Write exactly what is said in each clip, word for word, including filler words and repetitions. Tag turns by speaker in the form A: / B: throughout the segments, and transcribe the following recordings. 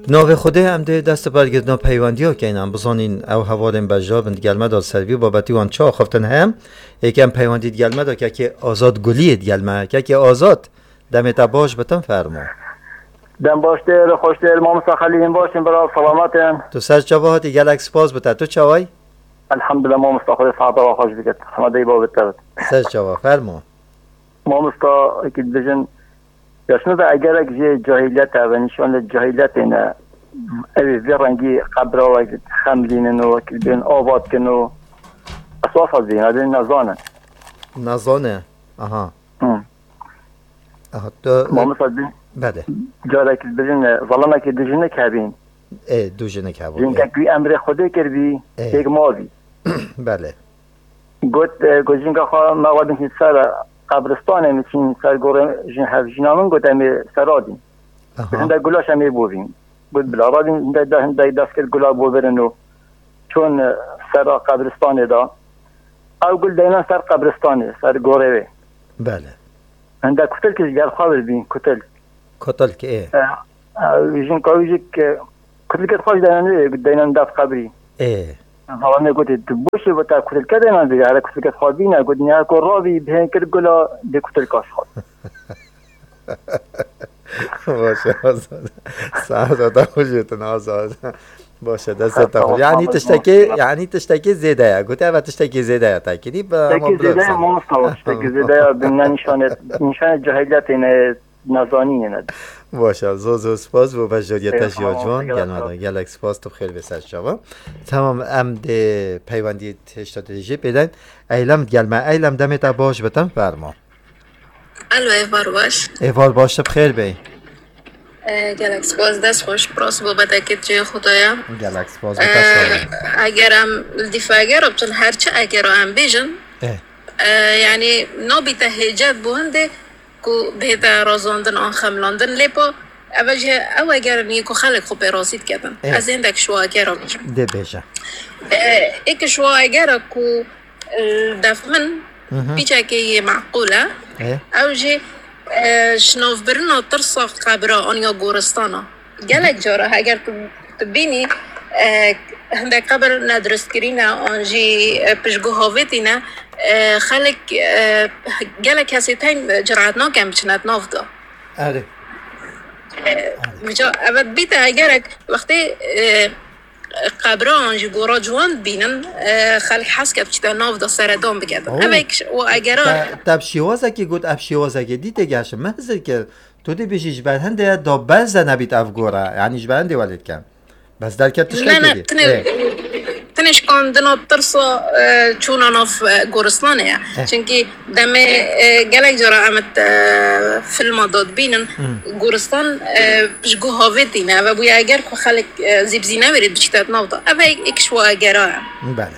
A: ناو خوده هم ده دست برگردنا پیوندی ها که اینم بزانین او هوارن بجا بند گلمه داد سروی بابتی وان چا خفتن هم یکم پیوندی گلمه دا که که آزاد گلی گلمه که که آزاد دمت باش بتن فرما
B: دم باش دیر خوش دیر ما مستخلیم باشیم برای سلامتن
A: تو سر چواهاتی گلکس پاس بتا تو چوای
B: الحمدلله ما مستخلی ساعت و خوش بگید حمده با بترد
A: سر چواه فرما
B: ما مستا که بجن یاشنو دا اگر اگه جاهلیت و نشان جاهلیت اینه اوی وی رنگی قبر و خملینن و که بین آباد کنو اصواف از این هده نزانه
A: نزانه آها آها تو
B: ما مستا بین
A: بله
B: جاره که بجن ظلمه که دجنه کبین
A: ای دو جنه کبون
B: جن که کوی امر خوده کردی یک ماوی
A: بله
B: گوت گوجین که خواه موادن که سر قبرستان میشین سر گوره جن هفجینامن گوت امی سرادین هنده گلاش امی بوین گوت بلا رادین هنده هنده دست کرد گلا بوبرن و چون سر قبرستان دا او گل دینا سر قبرستان سر گوره وی
A: بله
B: هنده کتل که جگر خواه بین کتل
A: کتل که ای
B: جن که که کتل که خواه دینا دینا دست قبری
A: ای
B: حالا نگوتی تو بوشی و تا کتل که دینا دیگه هر کتل که خواه بینه گوت نیا که رابی بهن کرد گلا دی کتل کاش خواه
A: باشه آزاد سعادت خوشیتون آزاد باشه دست خوش یعنی تشتکی یعنی تشتکی زیده یا گوته و تشتکی زیده یا تاکیدی با
B: تشتکی زیده یا ما مستوى تشتکی زیده یا بنا نشانه نشانه جاهلیت اینه نزانی اینه
A: باشه زوزو سپاس و بجاریتش یا جوان گلمدان گلک سپاس تو خیلی بسر شما تمام ام ده پیوندی تشتاتیجی پیدن ایلم گلمه ایلم دمت باش بتن فرما
C: الو ایوار باش
A: ایوار باش بخیر بی
C: گلکس باز دست خوش براس بابت اکید جای خدایا
A: گلکس باز بتشارم
C: اگرم دفاع اگر بچن هرچه اگر هم بیجن یعنی نابیت هیجت بونده که بهتا رازاندن آن خملاندن لیپا اوجه او اگر نیکو خلق خوب راسید کردن از این دک شوا اگر هم بیجن
A: ده بیجن
C: ایک شوا اگر که دفمن بیچه که یه معقوله اوجه شناف برنا ترسا قبرا آنیا گورستانا گلک جاره اگر تبینی هنده قبر ندرست کرینا آنجی پشگو هاویتینا خلق گلک کسی تاین جرعتنا کم بچند ناف دا
A: اره
C: بجا اول بیتا اگر وقتی قبره آنجی گورا جوان بینن خلق حس که بچیتا ناف دا سردان بگردن اویکش و اگران
A: تب شیوازه که گود اب شیوازه که دیده گشم محضر که تو دی بیشیش برهنده دا بزه نبید اف گورا یعنی جبرنده ولید کم بس در کتش که
C: نه نه تنش کاندنا ترسا چون ناف گورستانه چونکی دمه گلک جرا امت فیلم داد بینن گورستان بشگو هاویتی نه و بوی اگر که خلق زیبزینه برید بچیتت نافتا اوه ایکش و اگرها
A: بله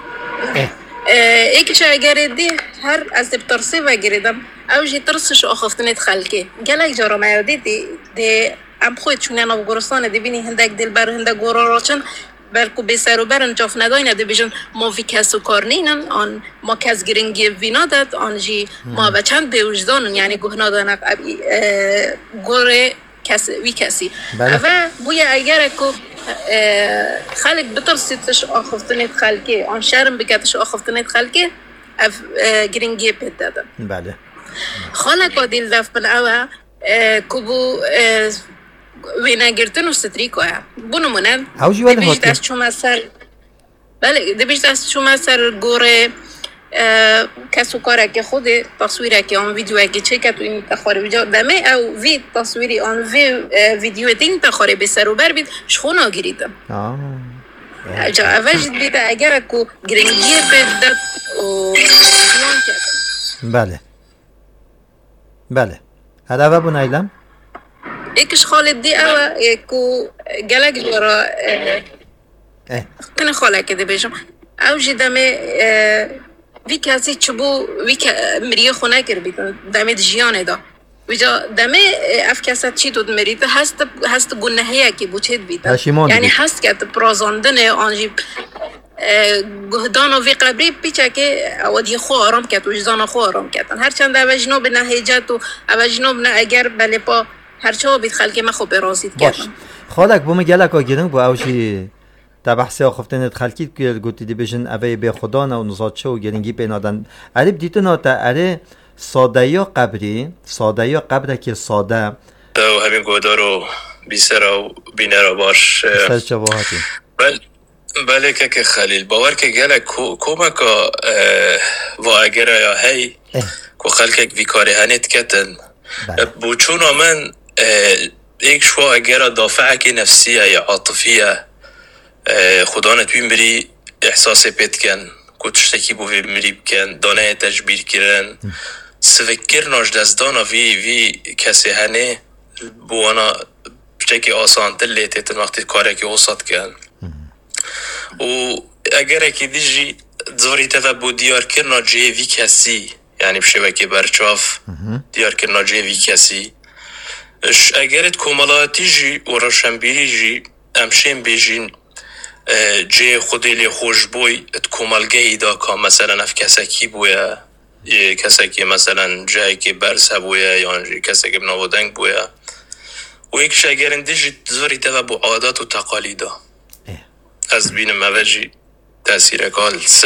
C: ایکش اگر دی هر از دی بترسی و گریدم او جی ترسش آخفتنیت خلقی گلک جرا میادی دی دی ام خوید چونه ناف گورستانه دی بینی هندک دل بر هندک گورا راچن بلکه به سر و برن جاف نداینه ده بیشن ما وی کس و کار نینن آن ما کس گرنگی وینا داد آنجی ما بچند به وجدانن یعنی گهنا دانق ابی گوره کس وی کسی و بوی اگر که خلق بترسیتش آخفتنیت خلقی آن شرم بکتش آخفتنیت خلقی اف گرنگی پید دادن
A: بله
C: خالق با دیل دف من اوه کبو وینا گرتن و ستریکو هم بونمونن دیبیش دست چوم سر بله دیبیش دست چوم سر گوره کسو کاره که خود تصویره که آن ویدیوه که چه که تو این تخاره بجا دمه او وی تصویری آن وی ویدیوه این تخاره به سر و بر بید شخونا گریدم جا اوش بیده اگر که گرنگیه بدد و جوان کردم
A: بله بله هده بون ایلم
C: ایکش خالد دی اوه کو گلک جورا کنه خاله که دی بیشم او جی دمه وی کسی چبو وی مریه خونه کر بیدن دمه جیانه دا ویجا دمه اف کسات چی دود مرید هست هست گناهیه که بوچید بیدن یعنی هست که پرازاندن آنجی گهدان و وی قبری پیچه که اودی خو آرام کرد و جزان خو آرام کردن هرچند او جنوب نه هیجت و او جنوب نه اگر بله پا هرچه بیت خلقی ما خوب رازید
A: باش
C: کردم
A: خالک بوم گلک آگیرنگ بو اوشی تا بحثی آخفتنت خلقی که گوتی دی بشن اوی به خدا نه و نزاد چه و گرنگی پینادن عریب دیتو ناتا اره ساده یا قبری ساده یا قبره که ساده
D: و همین گودارو بی سر و بی نرا باش
A: سر چواهاتی
D: بل بله که خلیل باور که گله کومکا و اگر یا هی که خلقک بیکاری هنید کتن بوچون آمن ایک شوا اگر دافعه که نفسیه یا عاطفیه خدا نتوین بری احساس پیت کن کتشتکی بو بری بکن دانه تجبیر کرن سفکر ناش دستانا وی وی کسی هنه بوانا بچه آسان تر لیتیتن وقتی کاره که اوسط کن و اگر اکی دیجی زوری تفا بو دیار کرنا جه وی کسی یعنی بشبکه برچاف دیار کرنا جه وی کسی اگرت کمالاتی جی و روشنبیری جی امشین بیجین جه خودی لی خوش بوی ات کمالگه ایدا که مثلا اف کسکی بویا کسکی مثلا جایی که برس بویا یا کسکی بناودنگ بویا و یکش اگرن دیجی زوری تفا بو عادات و تقالیدا از بین موجی تأثیر کال